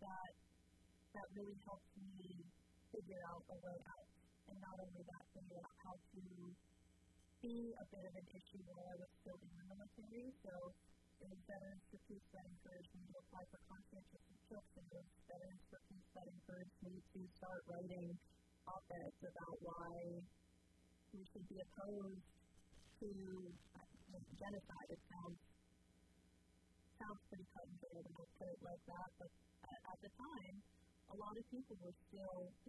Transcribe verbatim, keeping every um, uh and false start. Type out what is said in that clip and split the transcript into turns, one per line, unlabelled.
that that really helped me figure out a way out. And not only that, figure out how to be a bit of an issue while I was still in the military. So it was Veterans for Peace that encouraged me to apply for conscientious trips, and it was Veterans for Peace that encouraged me to start writing op-eds about why we should be opposed to uh, genocide. It sounds sounds pretty cut and dry when I put it like that, but at, at the time, a lot of people were still